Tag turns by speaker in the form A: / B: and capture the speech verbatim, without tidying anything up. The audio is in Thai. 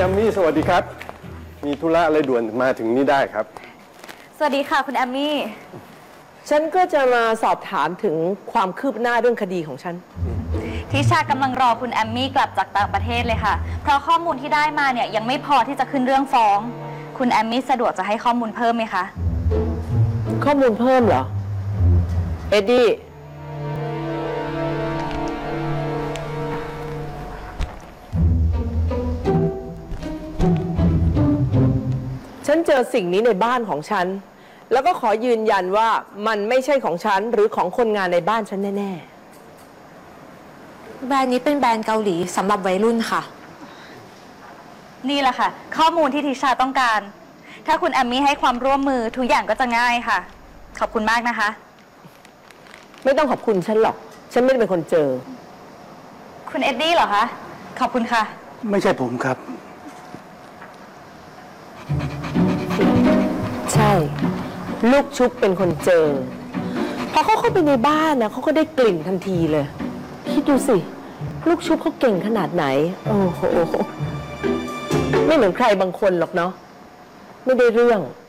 A: มมี่สวัสดีครับมีธุระอะไรด่วนมาถึงนี่ได้ครับ
B: สวัสดีค่ะคุณแอมมี่
C: ฉันก็จะมาสอบถามถึงความคืบหน้าเรื่องคดีของฉัน
B: ทิชากำลังรอคุณแอมมี่กลับจากต่างประเทศเลยค่ะเพราะข้อมูลที่ได้มาเนี่ยยังไม่พอที่จะขึ้นเรื่องฟ้องคุณแอมมี่สะดวกจะให้ข้อมูลเพิ่มไหมคะ
C: ข้อมูลเพิ่มเหรอเอ็ดดี้ฉันเจอสิ่งนี้ในบ้านของฉันแล้วก็ขอยืนยันว่ามันไม่ใช่ของฉันหรือของคนงานในบ้านฉันแน่
D: ๆแบรนด์นี้เป็นแบรนด์เกาหลีสำหรับวัยรุ่นค่ะ
B: นี่แหละค่ะข้อมูลที่ทิชาต้องการถ้าคุณแอมมี่ให้ความร่วมมือทุกอย่างก็จะง่ายค่ะขอบคุณมากนะคะ
C: ไม่ต้องขอบคุณฉันหรอกฉันไม่ได้เป็นคนเจอ
B: คุณเอ็ดดี้เหรอคะขอบคุณค่ะ
E: ไม่ใช่ผมครับ
C: ใช่ลูกชุบเป็นคนเจอพอเขาเข้าไปในบ้านนะเขาก็ได้กลิ่นทันทีเลยคิดดูสิลูกชุบเขาเก่งขนาดไหนโอ้โหไม่เหมือนใครบางคนหรอกเนาะไม่ได้เรื่อง